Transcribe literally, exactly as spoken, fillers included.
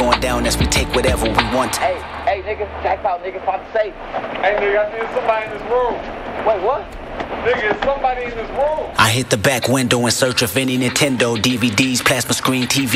going down as we take whatever we want. Hey, hey, nigga, check out, nigga, about to say. Hey, nigga, I think somebody in this room. Wait, what? Nigga, is somebody in this room. I hit the back window in search of any Nintendo, D V Ds, plasma screen, T V.